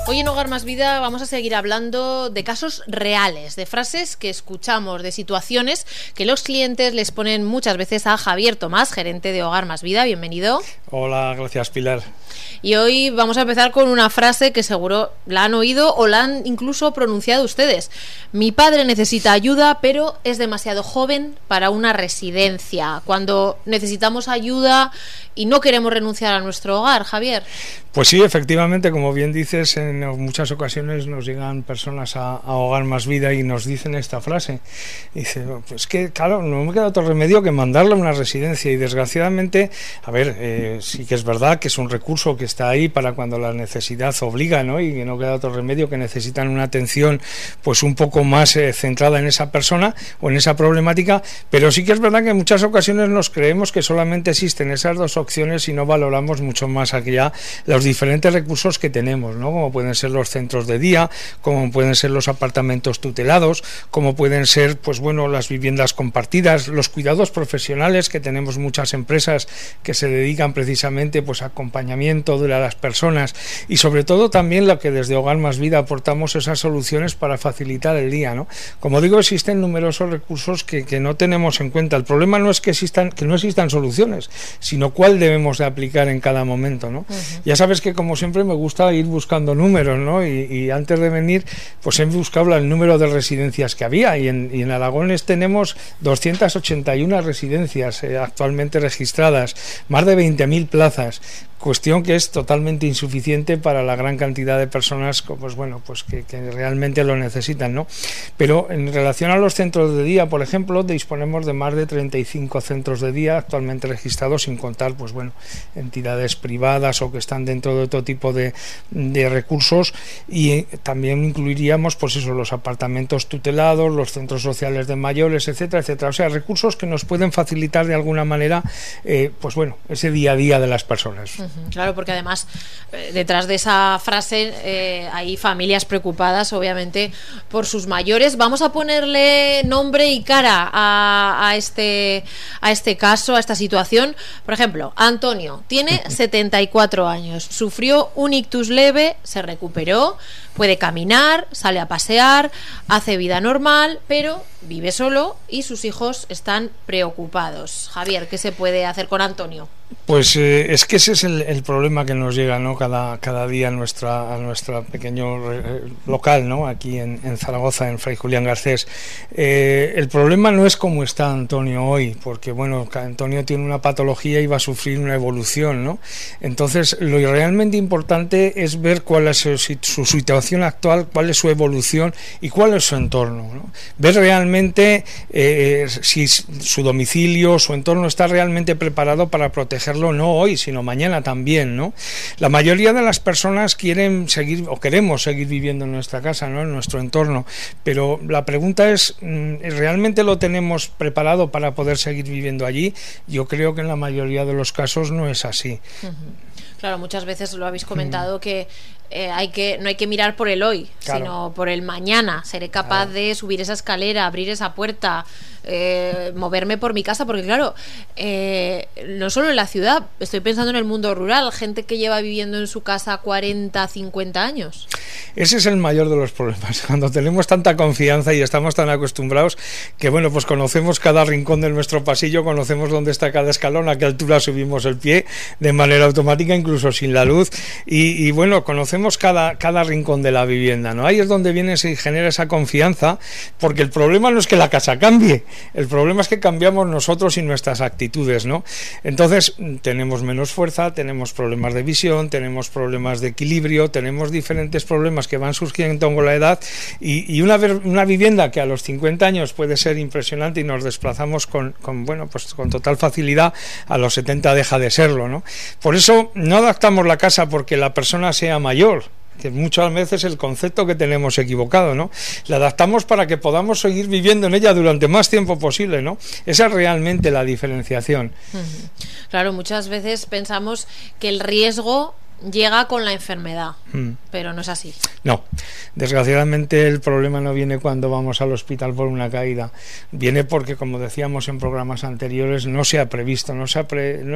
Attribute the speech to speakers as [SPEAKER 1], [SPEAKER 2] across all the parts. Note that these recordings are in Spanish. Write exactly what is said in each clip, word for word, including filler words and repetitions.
[SPEAKER 1] Hoy en Hogar Más Vida vamos a seguir hablando de casos reales, de frases que escuchamos, de situaciones que los clientes les ponen muchas veces a Javier Tomás, gerente de Hogar Más Vida. Bienvenido.
[SPEAKER 2] Hola, gracias, Pilar.
[SPEAKER 1] Y hoy vamos a empezar con una frase que seguro la han oído o la han incluso pronunciado ustedes. Mi padre necesita ayuda, pero es demasiado joven para una residencia. Cuando necesitamos ayuda y no queremos renunciar a nuestro hogar, Javier.
[SPEAKER 2] Pues sí, efectivamente, como bien dices, en muchas ocasiones nos llegan personas a, a Hogar Más Vida y nos dicen esta frase. Dice, pues que claro, no me queda otro remedio que mandarle a una residencia, y desgraciadamente, a ver, eh, sí que es verdad que es un recurso que está ahí para cuando la necesidad obliga, ¿no? Y que no queda otro remedio, que necesitan una atención pues un poco más eh, centrada en esa persona o en esa problemática, pero sí que es verdad que en muchas ocasiones nos creemos que solamente existen esas dos opciones y no valoramos mucho más allá los diferentes recursos que tenemos, ¿no? Como pueden ser los centros de día, como pueden ser los apartamentos tutelados, como pueden ser, pues bueno, las viviendas compartidas, los cuidados profesionales, que tenemos muchas empresas que se dedican precisamente pues a acompañamiento de las personas, y sobre todo también lo que desde Hogar Más Vida aportamos, esas soluciones para facilitar el día, ¿no? Como digo, existen numerosos recursos que, que no tenemos en cuenta. El problema no es que existan, que no existan soluciones, sino cuál debemos de aplicar en cada momento, ¿no? Uh-huh. Ya sabes que como siempre me gusta ir buscando números, ¿no? Y, y antes de venir pues he buscado el número de residencias que había, y en, y en Aragones tenemos doscientas ochenta y una residencias eh, actualmente registradas, más de veinte mil plazas, cuestión que es totalmente insuficiente para la gran cantidad de personas pues bueno, pues que, que realmente lo necesitan, ¿no? Pero en relación a los centros de día, por ejemplo, disponemos de más de treinta y cinco centros de día actualmente registrados, sin contar pues bueno, entidades privadas o que están dentro de otro tipo de, de recursos, y también incluiríamos pues eso, los apartamentos tutelados, los centros sociales de mayores, etcétera, etcétera. O sea, recursos que nos pueden facilitar de alguna manera eh, pues bueno, ese día a día de las personas.
[SPEAKER 1] Uh-huh. Claro, porque además eh, detrás de esa frase eh, hay familias preocupadas, obviamente, por sus mayores. Vamos a ponerle nombre y cara a, a este a este caso, a esta situación. Por ejemplo, Antonio tiene setenta y cuatro años, sufrió un ictus leve, se recuperó, puede caminar, sale a pasear, hace vida normal, pero vive solo y sus hijos están preocupados. Javier, ¿qué se puede hacer con Antonio?
[SPEAKER 2] Pues eh, es que ese es el, el problema que nos llega, ¿no? Cada, cada día a nuestra a nuestro pequeño eh, local, ¿no? Aquí en, en Zaragoza, en Fray Julián Garcés. Eh, el problema no es cómo está Antonio hoy, porque bueno, Antonio tiene una patología y va a sufrir una evolución, ¿no? Entonces, lo realmente importante es ver cuál es su, su situación actual, cuál es su evolución y cuál es su entorno, ¿no? Ver realmente eh, si su domicilio, su entorno está realmente preparado para protegerlo, no hoy, sino mañana también, ¿no? La mayoría de las personas quieren seguir o queremos seguir viviendo en nuestra casa, ¿no? En nuestro entorno, pero la pregunta es, ¿realmente lo tenemos preparado para poder seguir viviendo allí? Yo creo que en la mayoría de los casos no es así. Uh-huh.
[SPEAKER 1] Claro, muchas veces lo habéis comentado, uh-huh. que Eh, hay que no hay que mirar por el hoy, claro, sino por el mañana. Seré capaz, claro, de subir esa escalera, abrir esa puerta, eh, moverme por mi casa, porque claro, eh, no solo en la ciudad, estoy pensando en el mundo rural, gente que lleva viviendo en su casa cuarenta, cincuenta años.
[SPEAKER 2] Ese es el mayor de los problemas, cuando tenemos tanta confianza y estamos tan acostumbrados que bueno, pues conocemos cada rincón de nuestro pasillo, conocemos dónde está cada escalón, a qué altura subimos el pie de manera automática, incluso sin la luz, y, y bueno, conocemos cada, cada rincón de la vivienda, ¿no? Ahí es donde viene y genera esa confianza, porque el problema no es que la casa cambie, el problema es que cambiamos nosotros y nuestras actitudes, ¿no? Entonces tenemos menos fuerza, tenemos problemas de visión, tenemos problemas de equilibrio, tenemos diferentes problemas que van surgiendo con la edad, y, y una, una vivienda que a los cincuenta años puede ser impresionante y nos desplazamos con, con, bueno, pues con total facilidad, a los setenta deja de serlo, ¿no? Por eso no adaptamos la casa porque la persona sea mayor, que muchas veces el concepto que tenemos equivocado, ¿no? La adaptamos para que podamos seguir viviendo en ella durante más tiempo posible, ¿no? Esa es realmente la diferenciación.
[SPEAKER 1] Uh-huh. Claro, muchas veces pensamos que el riesgo llega con la enfermedad, mm. pero no es así.
[SPEAKER 2] No, desgraciadamente el problema no viene cuando vamos al hospital por una caída, viene porque, como decíamos en programas anteriores, no se ha previsto, no se ha, pre, no se ha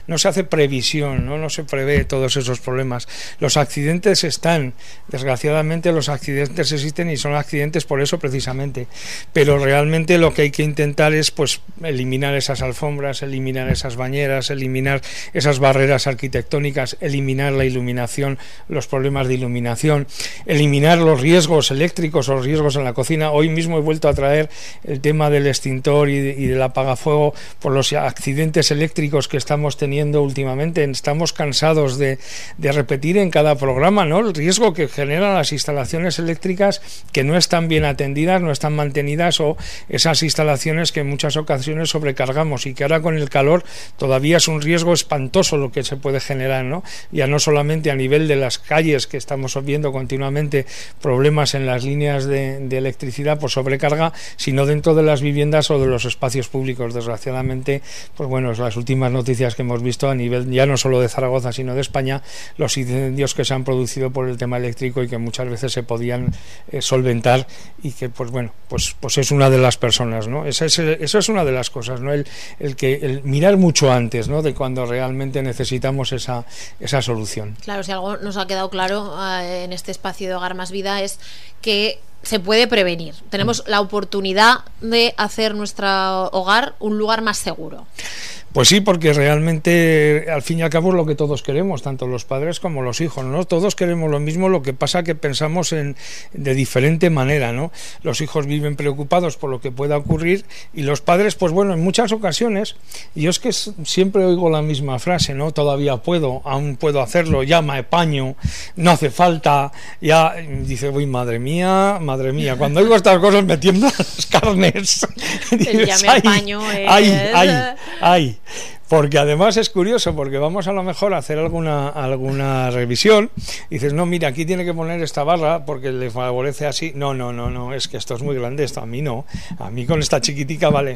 [SPEAKER 2] no se hace previsión, ¿no? No se prevé todos esos problemas. Los accidentes están, desgraciadamente los accidentes existen y son accidentes por eso precisamente, pero realmente lo que hay que intentar es pues eliminar esas alfombras, eliminar esas bañeras, eliminar esas barreras arquitectónicas, eliminar la iluminación, los problemas de iluminación, eliminar los riesgos eléctricos o riesgos en la cocina. Hoy mismo he vuelto a traer el tema del extintor y, de, y del apagafuego por los accidentes eléctricos que estamos teniendo últimamente. Estamos cansados de, de repetir en cada programa, ¿no?, el riesgo que generan las instalaciones eléctricas que no están bien atendidas, no están mantenidas, o esas instalaciones que en muchas ocasiones sobrecargamos y que ahora con el calor todavía es un riesgo espantoso lo que se puede generar, ¿no? Ya no solamente a nivel de las calles, que estamos viendo continuamente problemas en las líneas de, de electricidad por sobrecarga, sino dentro de las viviendas o de los espacios públicos. Desgraciadamente, pues bueno, las últimas noticias que hemos visto a nivel ya no solo de Zaragoza sino de España, los incendios que se han producido por el tema eléctrico y que muchas veces se podían eh, solventar, y que pues bueno, pues pues es una de las personas, ¿no? Esa es, eso es una de las cosas, ¿no? El, el que el mirar mucho antes, ¿no?, de cuando realmente necesitamos esa esa solución.
[SPEAKER 1] Claro, si algo nos ha quedado claro eh, en este espacio de Hogar Más Vida es que se puede prevenir. Tenemos la oportunidad de hacer nuestro hogar un lugar más seguro.
[SPEAKER 2] Pues sí, porque realmente al fin y al cabo es lo que todos queremos, tanto los padres como los hijos, ¿no? Todos queremos lo mismo, lo que pasa que pensamos en de diferente manera, ¿no? Los hijos viven preocupados por lo que pueda ocurrir y los padres, pues bueno, en muchas ocasiones, y yo es que siempre oigo la misma frase, ¿no? Todavía puedo, aún puedo hacerlo, ya me apaño, no hace falta, ya, dice, uy, madre mía, madre mía, cuando oigo estas cosas me tiemblan las carnes.
[SPEAKER 1] Dices, ya me apaño,
[SPEAKER 2] ay, ay, ay, ay. Porque además es curioso, porque vamos a lo mejor a hacer alguna alguna revisión y dices, no, mira, aquí tiene que poner esta barra porque le favorece así. No, no, no, no, es que esto es muy grande, esto a mí no. A mí con esta chiquitica, vale.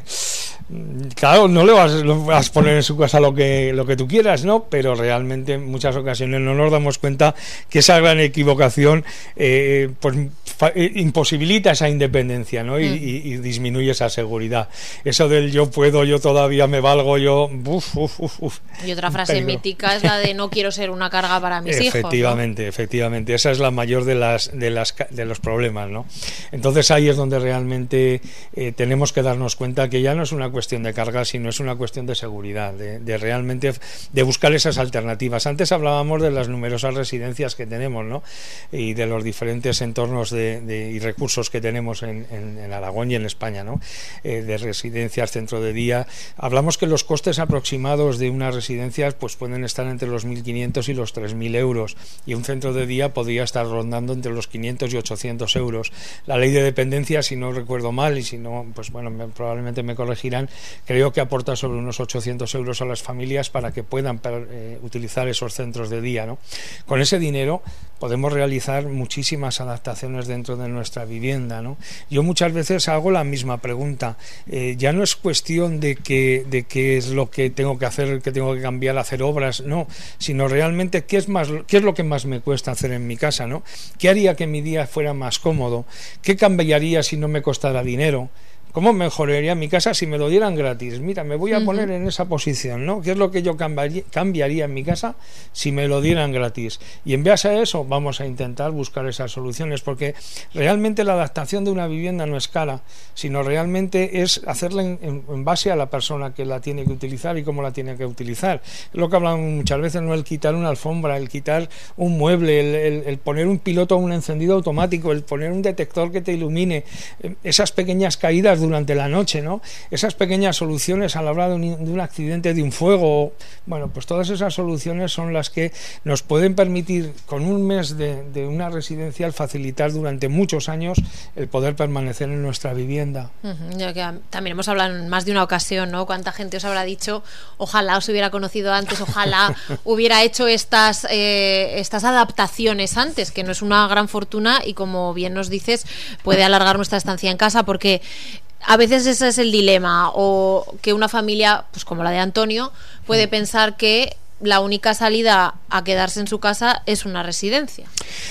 [SPEAKER 2] Claro, no le vas, lo vas a poner en su casa lo que, lo que tú quieras, ¿no? Pero realmente en muchas ocasiones no nos damos cuenta que esa gran equivocación eh, pues fa, eh, imposibilita esa independencia, ¿no? Y, mm. y, y disminuye esa seguridad. Eso del yo puedo, yo todavía me valgo, yo... Uf, Uf, uf, uf.
[SPEAKER 1] Y otra frase peligro. mítica es la de no quiero ser una carga para mis
[SPEAKER 2] efectivamente,
[SPEAKER 1] hijos.
[SPEAKER 2] Efectivamente, ¿no? efectivamente. Esa es la mayor de las de las de los problemas, ¿no? Entonces ahí es donde realmente eh, tenemos que darnos cuenta que ya no es una cuestión de carga, sino es una cuestión de seguridad, de, de realmente de buscar esas alternativas. Antes hablábamos de las numerosas residencias que tenemos, ¿no? Y de los diferentes entornos de, de, y recursos que tenemos en, en, en Aragón y en España, ¿no? Eh, de residencias, centro de día. Hablamos que los costes aproximados de unas residencias pues pueden estar entre los mil quinientos y los tres mil euros, y un centro de día podría estar rondando entre los quinientos y ochocientos euros. La ley de dependencia, si no recuerdo mal, y si no, pues bueno, me, probablemente me corregirán, creo que aporta sobre unos ochocientos euros a las familias para que puedan eh, utilizar esos centros de día, ¿no? Con ese dinero podemos realizar muchísimas adaptaciones dentro de nuestra vivienda, ¿no? Yo muchas veces hago la misma pregunta, eh, ya no es cuestión de que de qué es lo que tengo que hacer, que tengo que cambiar, hacer obras, no, sino realmente qué es más, qué es lo que más me cuesta hacer en mi casa, ¿no? ¿Qué haría que mi día fuera más cómodo? ¿Qué cambiaría si no me costara dinero? ¿Cómo mejoraría mi casa si me lo dieran gratis? Mira, me voy a uh-huh. poner en esa posición, ¿no? ¿Qué es lo que yo cambiaría, cambiaría en mi casa si me lo dieran gratis? Y en base a eso vamos a intentar buscar esas soluciones, porque realmente la adaptación de una vivienda no es cara, sino realmente es hacerla en, en, en base a la persona que la tiene que utilizar y cómo la tiene que utilizar. Es lo que hablamos muchas veces, ¿no? El quitar una alfombra, el quitar un mueble, el, el, el poner un piloto o un encendido automático, el poner un detector que te ilumine, esas pequeñas caídas durante la noche, ¿no? Esas pequeñas soluciones a la hora de un, de un accidente, de un fuego, bueno, pues todas esas soluciones son las que nos pueden permitir con un mes de, de una residencial facilitar durante muchos años el poder permanecer en nuestra vivienda.
[SPEAKER 1] Uh-huh. Ya que también hemos hablado en más de una ocasión, ¿no? Cuánta gente os habrá dicho, ojalá os hubiera conocido antes, ojalá hubiera hecho estas eh, estas adaptaciones antes, que no es una gran fortuna y, como bien nos dices, puede alargar nuestra estancia en casa, porque a veces ese es el dilema, o que una familia, pues como la de Antonio, puede pensar que la única salida a quedarse en su casa es una residencia.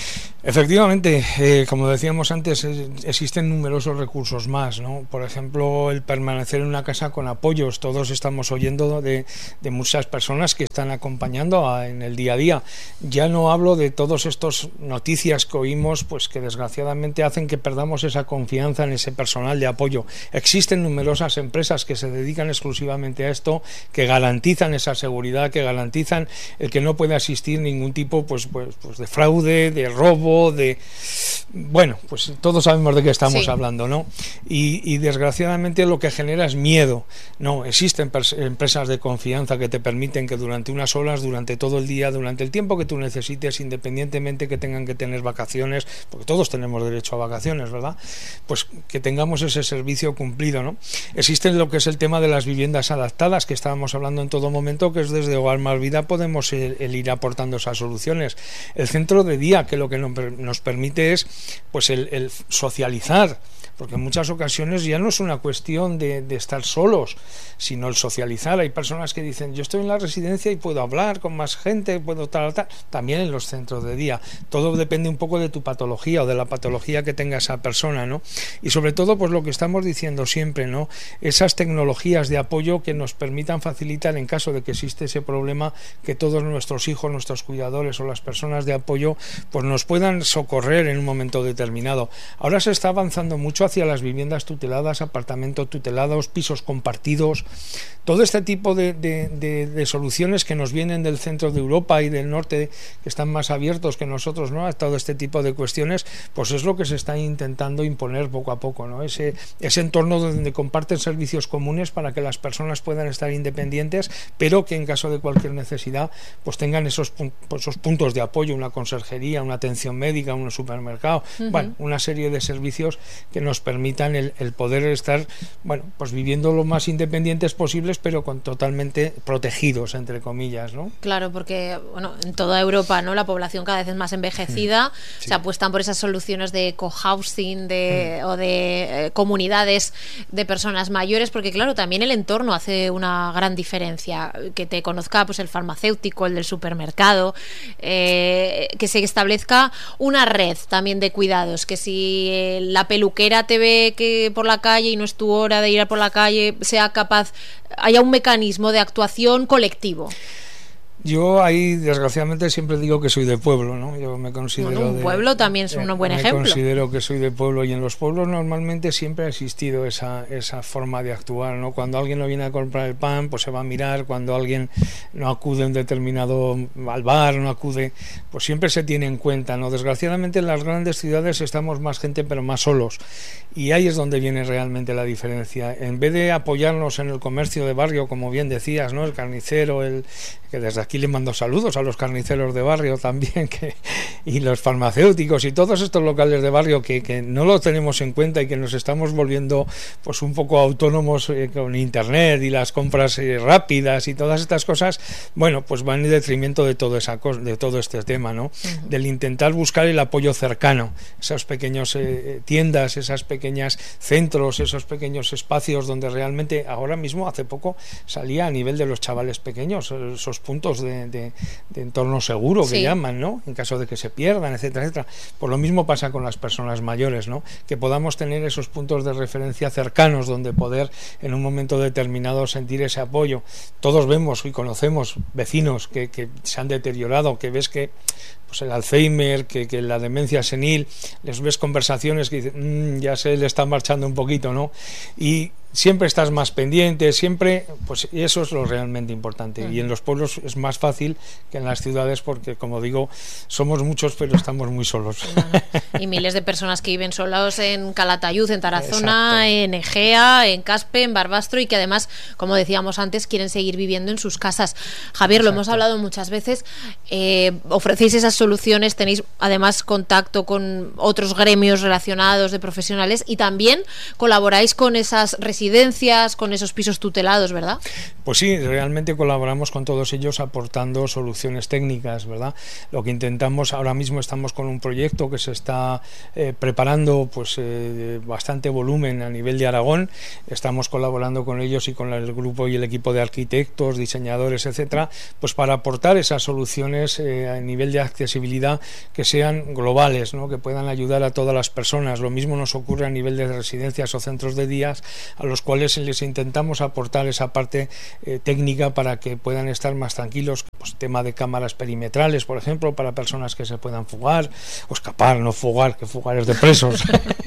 [SPEAKER 2] Efectivamente, eh, como decíamos antes, eh, existen numerosos recursos más, ¿no? Por ejemplo, el permanecer en una casa con apoyos. Todos estamos oyendo de, de muchas personas que están acompañando a, en el día a día. Ya no hablo de todas estas noticias que oímos, pues que desgraciadamente hacen que perdamos esa confianza en ese personal de apoyo. Existen numerosas empresas que se dedican exclusivamente a esto, que garantizan esa seguridad, que garantizan el que no puede existir ningún tipo, pues, pues, pues de fraude, de robo, de bueno, pues todos sabemos de qué estamos sí. hablando, ¿no? Y, y desgraciadamente lo que genera es miedo. No, existen empresas de confianza que te permiten que durante unas horas, durante todo el día, durante el tiempo que tú necesites, independientemente que tengan que tener vacaciones, porque todos tenemos derecho a vacaciones, ¿verdad? Pues que tengamos ese servicio cumplido, ¿no? Existe lo que es el tema de las viviendas adaptadas, que estábamos hablando en todo momento, que es desde Hogar Más Vida podemos el, el ir aportando esas soluciones. El centro de día, que lo que nos nos permite es pues el, el socializar, porque en muchas ocasiones ya no es una cuestión de, de estar solos, sino el socializar. Hay personas que dicen, yo estoy en la residencia y puedo hablar con más gente, puedo tal, tal, también en los centros de día. Todo depende un poco de tu patología o de la patología que tenga esa persona, ¿no? Y sobre todo, pues lo que estamos diciendo siempre, ¿no? Esas tecnologías de apoyo que nos permitan facilitar, en caso de que existe ese problema, que todos nuestros hijos, nuestros cuidadores o las personas de apoyo, pues nos puedan socorrer en un momento determinado. Ahora se está avanzando mucho hacia las viviendas tuteladas, apartamentos tutelados, pisos compartidos, todo este tipo de, de, de, de soluciones que nos vienen del centro de Europa y del norte, que están más abiertos que nosotros, ¿no? A todo este tipo de cuestiones, pues es lo que se está intentando imponer poco a poco, ¿no? Ese, ese entorno donde comparten servicios comunes para que las personas puedan estar independientes, pero que en caso de cualquier necesidad, pues tengan esos, esos puntos de apoyo, una conserjería, una atención médica, un supermercado, uh-huh. bueno, una serie de servicios que nos permitan el, el poder estar, bueno, pues viviendo lo más independientes posibles, pero con totalmente protegidos, entre comillas, ¿no?
[SPEAKER 1] Claro, porque, bueno, en toda Europa, ¿no? La población cada vez es más envejecida, sí. se apuestan por esas soluciones de cohousing, de, mm. o de eh, comunidades de personas mayores, porque claro, también el entorno hace una gran diferencia, que te conozca pues el farmacéutico, el del supermercado, eh, que se establezca una red también de cuidados, que si eh, la peluquera te ve que por la calle y no es tu hora de ir a por la calle, sea capaz, haya un mecanismo de actuación colectivo.
[SPEAKER 2] Yo ahí, desgraciadamente, siempre digo que soy de pueblo, ¿no? Yo me considero
[SPEAKER 1] bueno, un
[SPEAKER 2] de,
[SPEAKER 1] pueblo también es un buen
[SPEAKER 2] me
[SPEAKER 1] ejemplo.
[SPEAKER 2] Considero que soy de pueblo, y en los pueblos normalmente siempre ha existido esa, esa forma de actuar, ¿no? Cuando alguien no viene a comprar el pan, pues se va a mirar. Cuando alguien no acude a un determinado al bar, no acude, pues siempre se tiene en cuenta, ¿no? Desgraciadamente en las grandes ciudades estamos más gente, pero más solos, y ahí es donde viene realmente la diferencia. En vez de apoyarnos en el comercio de barrio, como bien decías, ¿no? El carnicero, el que desde aquí le mando saludos a los carniceros de barrio también, que, y los farmacéuticos y todos estos locales de barrio que, que no lo tenemos en cuenta y que nos estamos volviendo pues un poco autónomos eh, con internet y las compras eh, rápidas y todas estas cosas, bueno, pues van en detrimento de todo esa cosa, de todo este tema, ¿no? Uh-huh. Del intentar buscar el apoyo cercano, esos pequeños eh, tiendas, esas pequeñas centros, esos pequeños espacios donde realmente ahora mismo, hace poco salía a nivel de los chavales pequeños, esos puntos de, de, de entorno seguro que sí. llaman, ¿no? En caso de que se pierdan, etcétera, etcétera. Pues lo mismo pasa con las personas mayores, ¿no? Que podamos tener esos puntos de referencia cercanos donde poder en un momento determinado sentir ese apoyo. Todos vemos y conocemos vecinos que, que se han deteriorado, que ves que pues el Alzheimer, que, que la demencia senil, les ves conversaciones que dicen, mmm, ya se le está marchando un poquito, ¿no? Y siempre estás más pendiente, siempre, pues eso es lo realmente importante. Uh-huh. Y en los pueblos es más fácil que en las ciudades porque, como digo, somos muchos pero estamos muy solos.
[SPEAKER 1] Bueno, y miles de personas que viven solos en Calatayud, en Tarazona, exacto, en Egea, en Caspe, en Barbastro, y que además, como decíamos antes, quieren seguir viviendo en sus casas. Javier, exacto, lo hemos hablado muchas veces, eh, ofrecéis esas soluciones, tenéis además contacto con otros gremios relacionados de profesionales y también colaboráis con esas residencias residencias, con esos pisos tutelados, ¿verdad?
[SPEAKER 2] Pues sí, realmente colaboramos con todos ellos aportando soluciones técnicas, ¿verdad? Lo que intentamos, ahora mismo estamos con un proyecto que se está eh, preparando, pues eh, bastante volumen a nivel de Aragón. Estamos colaborando con ellos y con el grupo y el equipo de arquitectos, diseñadores, etcétera, pues para aportar esas soluciones eh, a nivel de accesibilidad que sean globales, ¿no? Que puedan ayudar a todas las personas. Lo mismo nos ocurre a nivel de residencias o centros de días, a los cuales les intentamos aportar esa parte eh, técnica para que puedan estar más tranquilos. Pues tema de cámaras perimetrales, por ejemplo, para personas que se puedan fugar o escapar, no fugar, que fugar es de presos.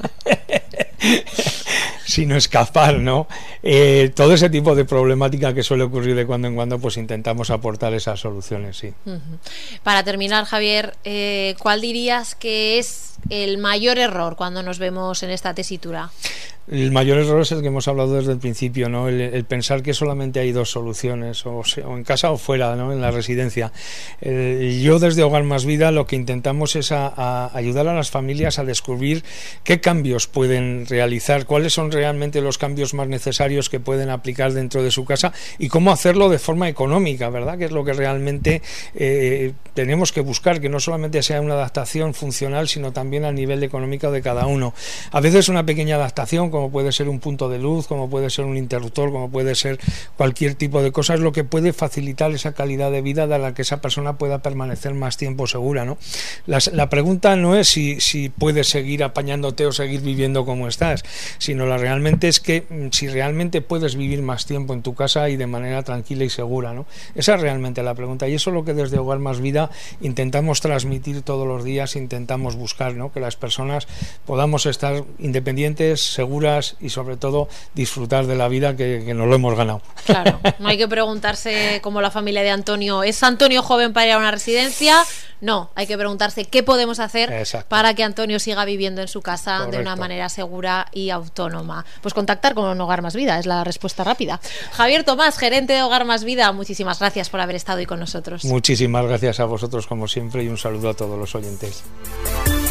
[SPEAKER 2] Sino escapar, ¿no? Eh, todo ese tipo de problemática que suele ocurrir de cuando en cuando, pues intentamos aportar esas soluciones, sí.
[SPEAKER 1] Uh-huh. Para terminar, Javier, eh, ¿cuál dirías que es el mayor error cuando nos vemos en esta tesitura?
[SPEAKER 2] El mayor error es el que hemos hablado desde el principio, ¿no? El, el pensar que solamente hay dos soluciones, o, sea, o en casa o fuera, ¿no? En la residencia. El, yo desde Hogar Más Vida lo que intentamos es a, a ayudar a las familias a descubrir qué cambios pueden realizar, cuáles son realmente los cambios más necesarios que pueden aplicar dentro de su casa y cómo hacerlo de forma económica, ¿verdad? Que es lo que realmente eh, tenemos que buscar, que no solamente sea una adaptación funcional, sino también a nivel económico de cada uno. A veces una pequeña adaptación, como puede ser un punto de luz, como puede ser un interruptor, como puede ser cualquier tipo de cosa, es lo que puede facilitar esa calidad de vida de la que esa persona pueda permanecer más tiempo segura, ¿no? La, la pregunta no es si, si puedes seguir apañándote o seguir viviendo como estás, sino la realmente es que si realmente puedes vivir más tiempo en tu casa y de manera tranquila y segura, ¿no? Esa es realmente la pregunta, y eso es lo que desde Hogar Más Vida intentamos transmitir todos los días, intentamos buscar, ¿no? Que las personas podamos estar independientes, seguras y sobre todo disfrutar de la vida que, que nos lo hemos ganado.
[SPEAKER 1] Claro, no hay que preguntarse como la familia de Antonio, ¿es Antonio joven para ir a una residencia? No, hay que preguntarse qué podemos hacer Exacto. para que Antonio siga viviendo en su casa Correcto. de una manera segura y autónoma. Pues contactar con Hogar Más Vida es la respuesta rápida. Javier Tomás, gerente de Hogar Más Vida, muchísimas gracias por haber estado hoy con nosotros.
[SPEAKER 2] Muchísimas gracias a vosotros como siempre y un saludo a todos los oyentes.